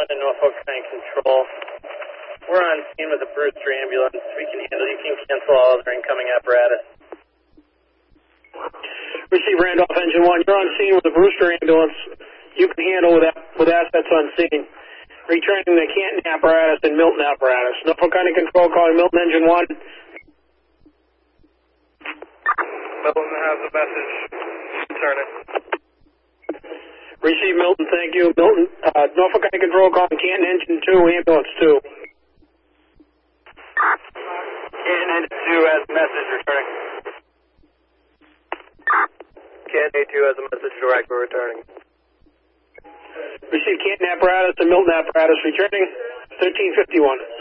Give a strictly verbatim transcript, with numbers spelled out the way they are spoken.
one to Norfolk County Control. We're on scene with a Brewster ambulance. We can handle, you can cancel all other incoming apparatus. Receive Randolph Engine one. You're on scene with the Brewster ambulance. You can handle with, with assets on scene. Returning the Canton apparatus and Milton apparatus. Norfolk County Control calling Milton Engine one. Milton has a message. Returning. Receive Milton, thank you. Milton, uh, Norfolk County Control calling Canton Engine two, ambulance two. Canton Engine two has a message returning. Canton A two has a message direct, we're returning. Receive Canton apparatus and Milton apparatus returning. thirteen fifty-one.